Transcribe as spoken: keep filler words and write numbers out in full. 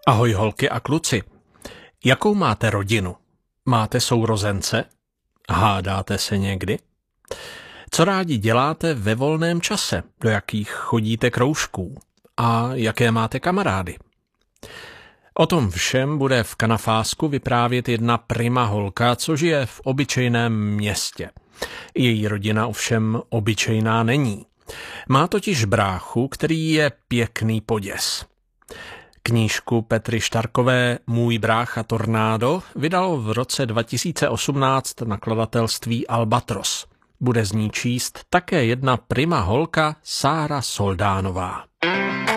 Ahoj holky a kluci. Jakou máte rodinu? Máte sourozence? Hádáte se někdy? Co rádi děláte ve volném čase? Do jakých chodíte kroužků? A jaké máte kamarády? O tom všem bude v Kanafásku vyprávět jedna prima holka, co žije v obyčejném městě. Její rodina ovšem obyčejná není. Má totiž bráchu, který je pěkný poděs. Knížku Petry Štarkové Můj brácha Tornádo vydalo v roce dva tisíce osmnáct nakladatelství Albatros. Bude z ní číst také jedna prima holka Sára Soldánová.